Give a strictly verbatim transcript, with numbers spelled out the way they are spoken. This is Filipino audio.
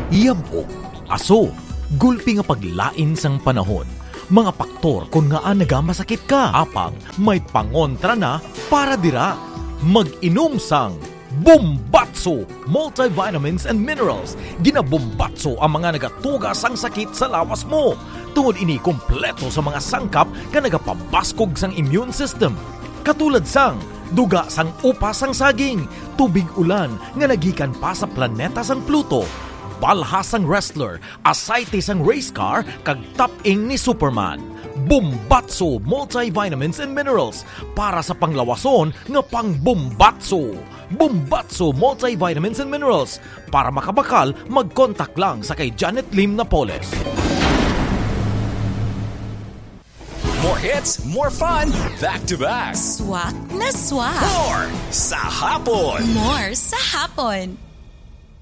Yabok, aso, gulpi nga paglain sang panahon. Mga paktor kung nga nagamasakit ka. Apang may pangontra na para dira. Mag-inom sang Bombatso Multivitamins and Minerals. Ginabombatso ang mga nagatugas ang sakit sa lawas mo. Tungod ini kompleto sa mga sangkap nga nagapabaskog sang immune system. Katulad sang duga sang upas sang saging, tubig ulan nga nagikan pa sa planeta sang Pluto, balhas sang wrestler, aside sang race car, kag top-ing ni Superman. Bombatso Multivitamins and Minerals para sa panglawason nga pang-bombatso. Bombatso Multivitamins and Minerals. Para makabakal, mag-contact lang sa kay Janet Lim Napoles. More hits, more fun, back to back. Swak na swak. More sa hapon. More sa hapon.